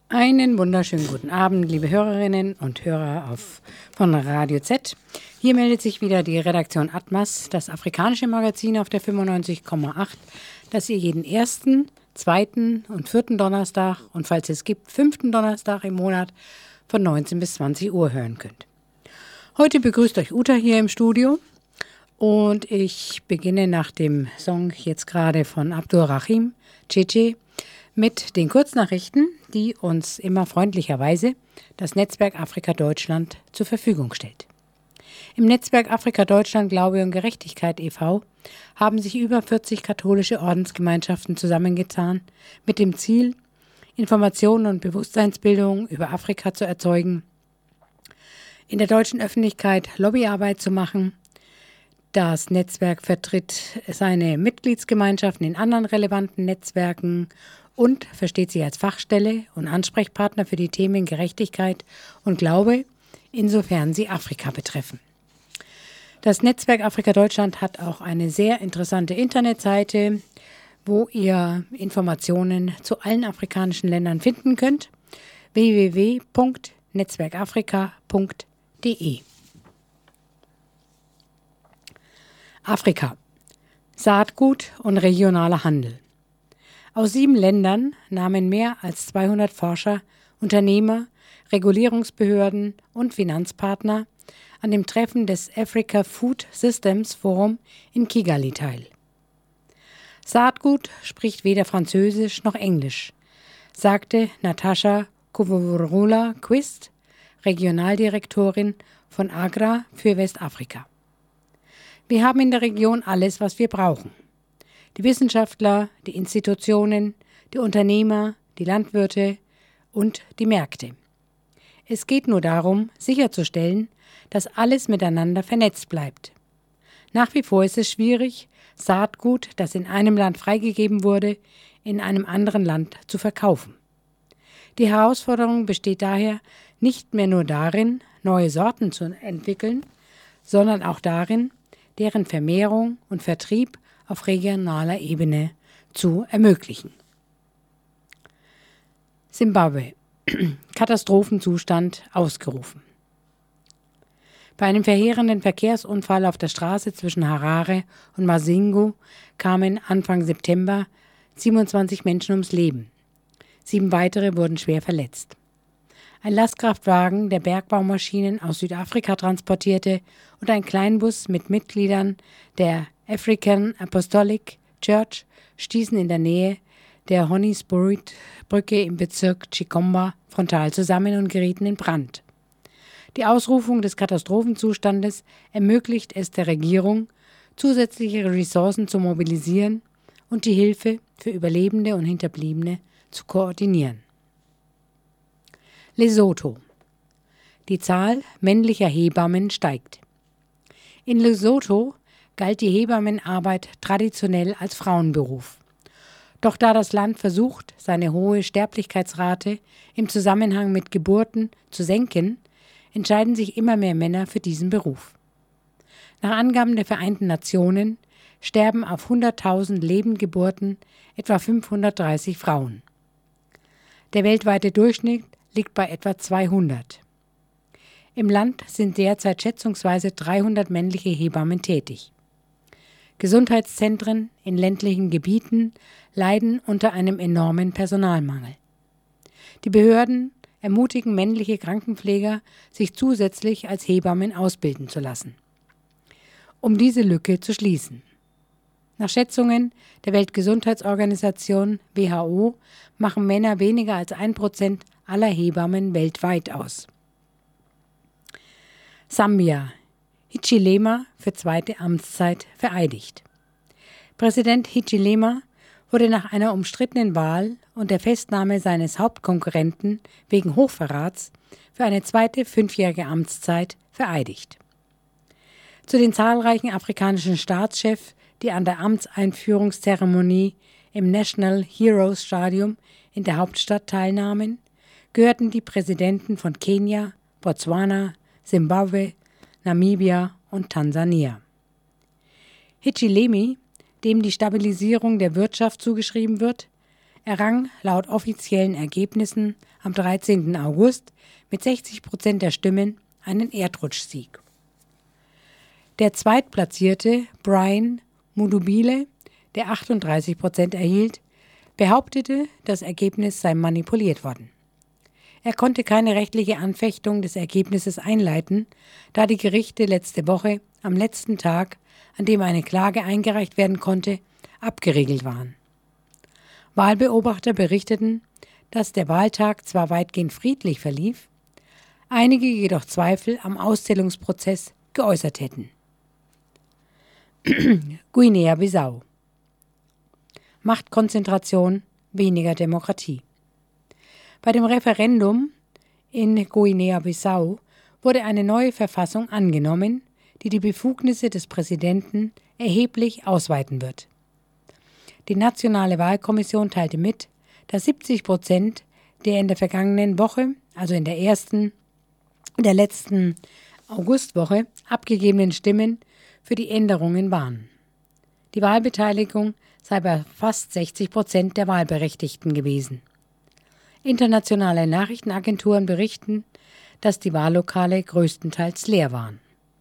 Einen wunderschönen guten Abend, liebe Hörerinnen und Hörer von Radio Z. Hier meldet sich wieder die Redaktion Atmas, das afrikanische Magazin auf der 95,8, das ihr jeden ersten, zweiten und vierten Donnerstag und falls es gibt, fünften Donnerstag im Monat von 19 bis 20 Uhr hören könnt. Heute begrüßt euch Uta hier im Studio und ich beginne nach dem Song jetzt gerade von Abdul Rahim, Cheche, mit den Kurznachrichten, die uns immer freundlicherweise das Netzwerk Afrika Deutschland zur Verfügung stellt. Im Netzwerk Afrika Deutschland Glaube und Gerechtigkeit e.V. haben sich über 40 katholische Ordensgemeinschaften zusammengetan, mit dem Ziel, Informationen und Bewusstseinsbildung über Afrika zu erzeugen, in der deutschen Öffentlichkeit Lobbyarbeit zu machen. Das Netzwerk vertritt seine Mitgliedsgemeinschaften in anderen relevanten Netzwerken und versteht sich als Fachstelle und Ansprechpartner für die Themen Gerechtigkeit und Glaube, insofern sie Afrika betreffen. Das Netzwerk Afrika Deutschland hat auch eine sehr interessante Internetseite, wo ihr Informationen zu allen afrikanischen Ländern finden könnt. www.netzwerkafrika.de. Afrika. Saatgut und regionaler Handel. Aus 7 Ländern nahmen mehr als 200 Forscher, Unternehmer, Regulierungsbehörden und Finanzpartner an dem Treffen des Africa Food Systems Forum in Kigali teil. Saatgut spricht weder Französisch noch Englisch, sagte Natascha Kuvurula-Quist, Regionaldirektorin von AGRA für Westafrika. Wir haben in der Region alles, was wir brauchen. Die Wissenschaftler, die Institutionen, die Unternehmer, die Landwirte und die Märkte. Es geht nur darum, sicherzustellen, dass alles miteinander vernetzt bleibt. Nach wie vor ist es schwierig, Saatgut, das in einem Land freigegeben wurde, in einem anderen Land zu verkaufen. Die Herausforderung besteht daher nicht mehr nur darin, neue Sorten zu entwickeln, sondern auch darin, deren Vermehrung und Vertrieb auf regionaler Ebene zu ermöglichen. Simbabwe. Katastrophenzustand ausgerufen. Bei einem verheerenden Verkehrsunfall auf der Straße zwischen Harare und Masingo kamen Anfang September 27 Menschen ums Leben. 7 weitere wurden schwer verletzt. Ein Lastkraftwagen, der Bergbaumaschinen aus Südafrika transportierte, und ein Kleinbus mit Mitgliedern der African Apostolic Church stießen in der Nähe der Holy Spirit Brücke im Bezirk Chikomba frontal zusammen und gerieten in Brand. Die Ausrufung des Katastrophenzustandes ermöglicht es der Regierung, zusätzliche Ressourcen zu mobilisieren und die Hilfe für Überlebende und Hinterbliebene zu koordinieren. Lesotho. Die Zahl männlicher Hebammen steigt. In Lesotho galt die Hebammenarbeit traditionell als Frauenberuf. Doch da das Land versucht, seine hohe Sterblichkeitsrate im Zusammenhang mit Geburten zu senken, entscheiden sich immer mehr Männer für diesen Beruf. Nach Angaben der Vereinten Nationen sterben auf 100.000 Lebendgeburten etwa 530 Frauen. Der weltweite Durchschnitt liegt bei etwa 200. Im Land sind derzeit schätzungsweise 300 männliche Hebammen tätig. Gesundheitszentren in ländlichen Gebieten leiden unter einem enormen Personalmangel. Die Behörden ermutigen männliche Krankenpfleger, sich zusätzlich als Hebammen ausbilden zu lassen, um diese Lücke zu schließen. Nach Schätzungen der Weltgesundheitsorganisation WHO machen Männer weniger als 1% aller Hebammen weltweit aus. Sambia. Hichilema für 2. Amtszeit vereidigt. Präsident Hichilema wurde nach einer umstrittenen Wahl und der Festnahme seines Hauptkonkurrenten wegen Hochverrats für eine 2. 5-jährige Amtszeit vereidigt. Zu den zahlreichen afrikanischen Staatschefs, die an der Amtseinführungszeremonie im National Heroes Stadium in der Hauptstadt teilnahmen, gehörten die Präsidenten von Kenia, Botswana, Simbabwe, Namibia und Tansania. Hichilema, dem die Stabilisierung der Wirtschaft zugeschrieben wird, errang laut offiziellen Ergebnissen am 13. August mit 60% der Stimmen einen Erdrutschsieg. Der Zweitplatzierte Brian Mudubile, der 38% erhielt, behauptete, das Ergebnis sei manipuliert worden. Er konnte keine rechtliche Anfechtung des Ergebnisses einleiten, da die Gerichte letzte Woche am letzten Tag, an dem eine Klage eingereicht werden konnte, abgeriegelt waren. Wahlbeobachter berichteten, dass der Wahltag zwar weitgehend friedlich verlief, einige jedoch Zweifel am Auszählungsprozess geäußert hätten. Guinea-Bissau. Machtkonzentration, weniger Demokratie. Bei dem Referendum in Guinea-Bissau wurde eine neue Verfassung angenommen, die die Befugnisse des Präsidenten erheblich ausweiten wird. Die Nationale Wahlkommission teilte mit, dass 70% der in der vergangenen Woche, also in der letzten Augustwoche, abgegebenen Stimmen für die Änderungen waren. Die Wahlbeteiligung sei bei fast 60% der Wahlberechtigten gewesen. Internationale Nachrichtenagenturen berichten, dass die Wahllokale größtenteils leer waren.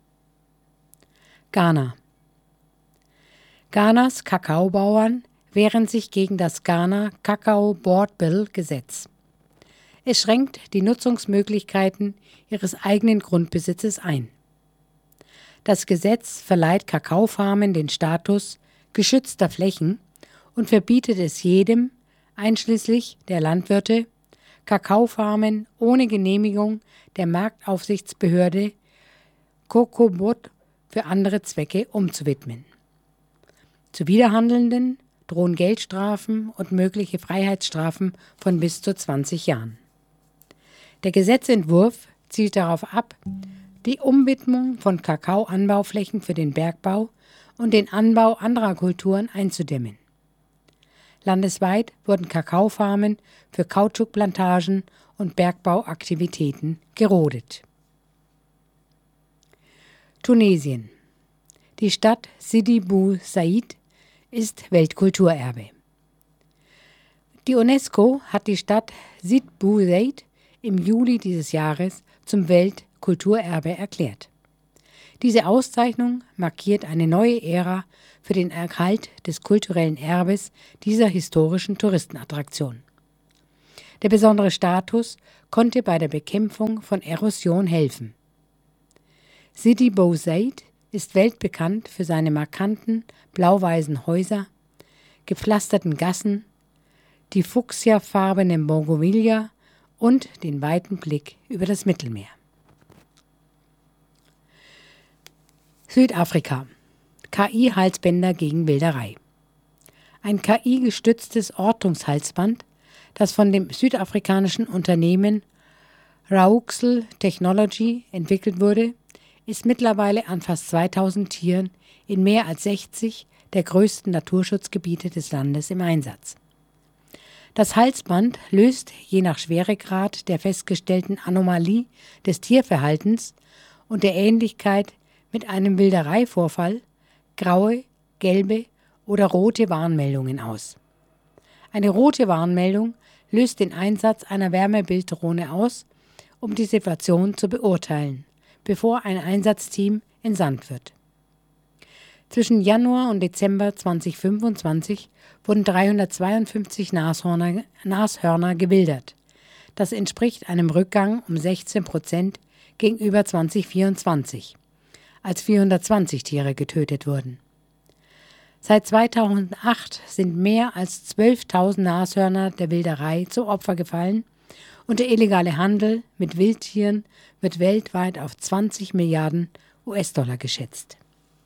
Ghana. Ghanas Kakaobauern wehren sich gegen das Ghana Cacao Board Bill Gesetz. Es schränkt die Nutzungsmöglichkeiten ihres eigenen Grundbesitzes ein. Das Gesetz verleiht Kakaofarmen den Status geschützter Flächen und verbietet es jedem, einschließlich der Landwirte, Kakaofarmen ohne Genehmigung der Marktaufsichtsbehörde COCOBOD für andere Zwecke umzuwidmen. Zuwiderhandelnden drohen Geldstrafen und mögliche Freiheitsstrafen von bis zu 20 Jahren. Der Gesetzentwurf zielt darauf ab, die Umwidmung von Kakaoanbauflächen für den Bergbau und den Anbau anderer Kulturen einzudämmen. Landesweit wurden Kakaofarmen für Kautschukplantagen und Bergbauaktivitäten gerodet. Tunesien. Die Stadt Sidi Bou Said ist Weltkulturerbe. Die UNESCO hat die Stadt Sidi Bou Said im Juli dieses Jahres zum Weltkulturerbe erklärt. Diese Auszeichnung markiert eine neue Ära für den Erhalt des kulturellen Erbes dieser historischen Touristenattraktion. Der besondere Status konnte bei der Bekämpfung von Erosion helfen. Sidi Bou Said ist weltbekannt für seine markanten blau-weißen Häuser, gepflasterten Gassen, die fuchsiafarbene Bougainvillea und den weiten Blick über das Mittelmeer. Südafrika. KI-Halsbänder gegen Wilderei. Ein KI-gestütztes Ortungshalsband, das von dem südafrikanischen Unternehmen Rauxel Technology entwickelt wurde, ist mittlerweile an fast 2000 Tieren in mehr als 60 der größten Naturschutzgebiete des Landes im Einsatz. Das Halsband löst je nach Schweregrad der festgestellten Anomalie des Tierverhaltens und der Ähnlichkeit mit einem Wildereivorfall graue, gelbe oder rote Warnmeldungen aus. Eine rote Warnmeldung löst den Einsatz einer Wärmebilddrohne aus, um die Situation zu beurteilen, bevor ein Einsatzteam entsandt wird. Zwischen Januar und Dezember 2025 wurden 352 Nashörner gewildert. Das entspricht einem Rückgang um 16% gegenüber 2024, als 420 Tiere getötet wurden. Seit 2008 sind mehr als 12.000 Nashörner der Wilderei zu Opfer gefallen und der illegale Handel mit Wildtieren wird weltweit auf 20 Milliarden US-Dollar geschätzt.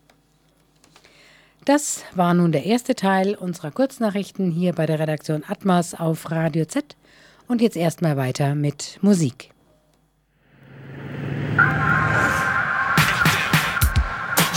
Das war nun der erste Teil unserer Kurznachrichten hier bei der Redaktion Atmas auf Radio Z und jetzt erstmal weiter mit Musik.